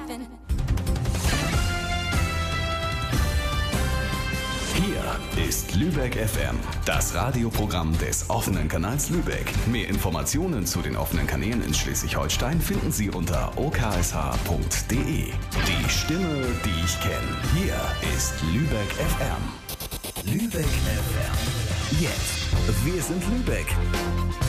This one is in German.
happen. Hier ist Lübeck FM, das Radioprogramm des offenen Kanals Lübeck. Mehr Informationen zu den offenen Kanälen in Schleswig-Holstein finden Sie unter oksh.de. Die Stimme, die ich kenne. Hier ist Lübeck FM. Lübeck FM. Jetzt. Wir sind Lübeck.